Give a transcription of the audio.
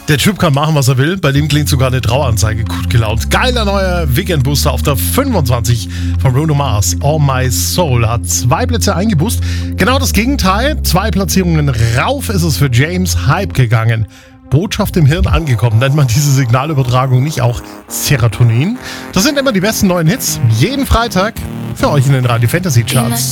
Der Typ kann machen, was er will. Bei dem klingt sogar eine Traueranzeige gut gelaunt. Geiler neuer Weekend Booster auf der 25 von Bruno Mars. All My Soul hat 2 Plätze eingeboost. Genau das Gegenteil. 2 Platzierungen rauf ist es für James Hype gegangen. Botschaft im Hirn angekommen. Nennt man diese Signalübertragung nicht auch Serotonin? Das sind immer die besten neuen Hits. Jeden Freitag für euch in den Radio Fantasy Charts.